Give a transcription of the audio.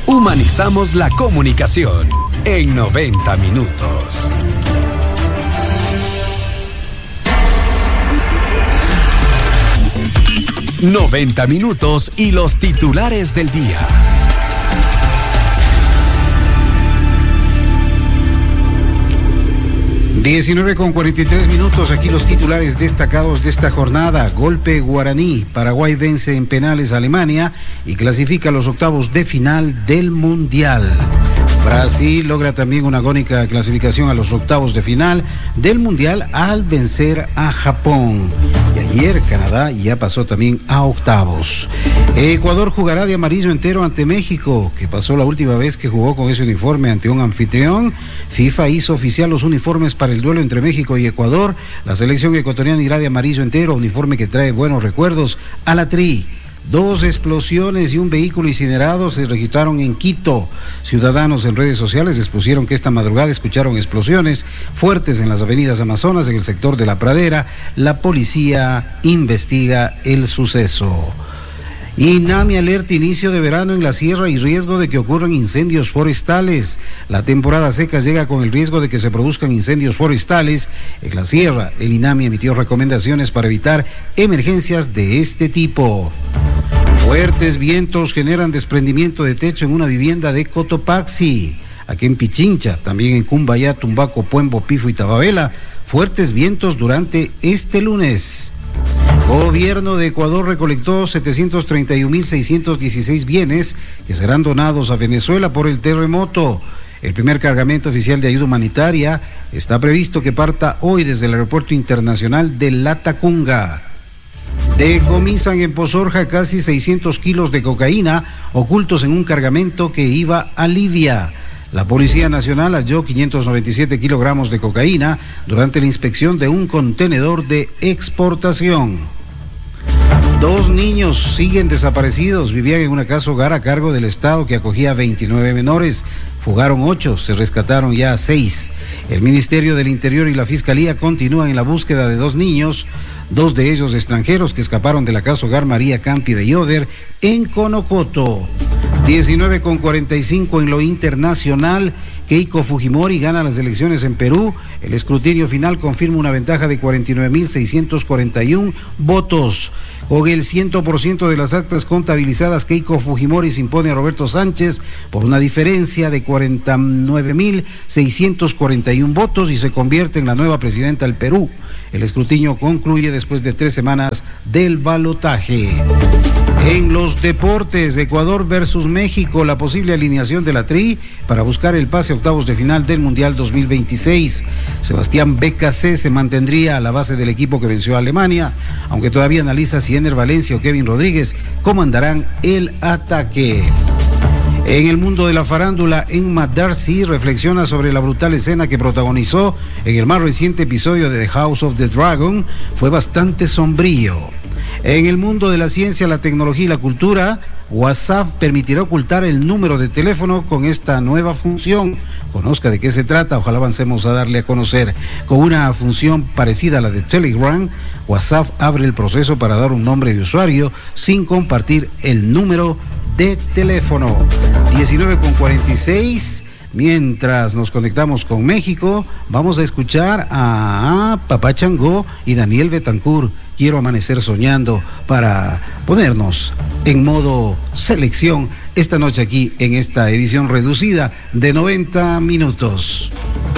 Humanizamos la comunicación en 90 minutos. ...90 minutos y los titulares del día. Con 43 minutos, aquí los titulares destacados de esta jornada. Golpe guaraní, Paraguay vence en penales a Alemania y clasifica a los octavos de final del Mundial. Brasil logra también una agónica clasificación a los octavos de final del Mundial al vencer a Japón. Y ayer Canadá ya pasó también a octavos. Ecuador jugará de amarillo entero ante México, que pasó la última vez que jugó con ese uniforme ante un anfitrión. FIFA hizo oficial los uniformes para el duelo entre México y Ecuador. La selección ecuatoriana irá de amarillo entero, uniforme que trae buenos recuerdos a la Tri. 2 explosiones y un vehículo incinerado se registraron en Quito. Ciudadanos en redes sociales expusieron que esta madrugada escucharon explosiones fuertes en las avenidas Amazonas, en el sector de La Pradera. La policía investiga el suceso. INAMI alerta inicio de verano en la sierra y riesgo de que ocurran incendios forestales. La temporada seca llega con el riesgo de que se produzcan incendios forestales en la sierra. El INAMI emitió recomendaciones para evitar emergencias de este tipo. Fuertes vientos generan desprendimiento de techo en una vivienda de Cotopaxi. Aquí en Pichincha, también en Cumbayá, Tumbaco, Puembo, Pifo y Tababela. Fuertes vientos durante este lunes. Gobierno de Ecuador recolectó 731.616 bienes que serán donados a Venezuela por el terremoto. El primer cargamento oficial de ayuda humanitaria está previsto que parta hoy desde el Aeropuerto Internacional de Latacunga. Decomisan en Pozorja casi 600 kilos de cocaína ocultos en un cargamento que iba a Libia. La Policía Nacional halló 597 kilogramos de cocaína durante la inspección de un contenedor de exportación. 2 niños siguen desaparecidos, vivían en una casa hogar a cargo del Estado que acogía 29 menores. Fugaron 8, se rescataron ya 6. El Ministerio del Interior y la Fiscalía continúan en la búsqueda de 2 niños, 2 de ellos extranjeros que escaparon de la casa hogar María Campi de Yoder en Conocoto. 19:45 en lo internacional. Keiko Fujimori gana las elecciones en Perú. El escrutinio final confirma una ventaja de 49.641 votos. Con el 100% de las actas contabilizadas, Keiko Fujimori se impone a Roberto Sánchez por una diferencia de 49.641 votos y se convierte en la nueva presidenta del Perú. El escrutinio concluye después de 3 semanas del balotaje. En los deportes, Ecuador versus México, la posible alineación de la Tri para buscar el pase a octavos de final del Mundial 2026. Sebastián BKC se mantendría a la base del equipo que venció a Alemania, aunque todavía analiza si Ener Valencia o Kevin Rodríguez comandarán el ataque. En el mundo de la farándula, Emma Darcy reflexiona sobre la brutal escena que protagonizó en el más reciente episodio de The House of the Dragon. Fue bastante sombrío. En el mundo de la ciencia, la tecnología y la cultura, WhatsApp permitirá ocultar el número de teléfono con esta nueva función. Conozca de qué se trata, ojalá avancemos a darle a conocer. Con una función parecida a la de Telegram, WhatsApp abre el proceso para dar un nombre de usuario sin compartir el número de teléfono. 19:46. Mientras nos conectamos con México, vamos a escuchar a Papá Changó y Daniel Betancourt. Quiero amanecer soñando, para ponernos en modo selección esta noche aquí en esta edición reducida de 90 minutos.